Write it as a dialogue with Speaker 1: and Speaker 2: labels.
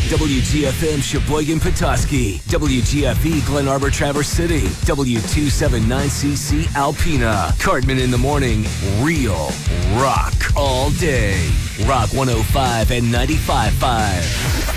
Speaker 1: WGFM Sheboygan Petoskey, WGFE Glen Arbor Traverse City, W279CC Alpena, Cartman in the morning, real rock all day. Rock 105 and 95.5.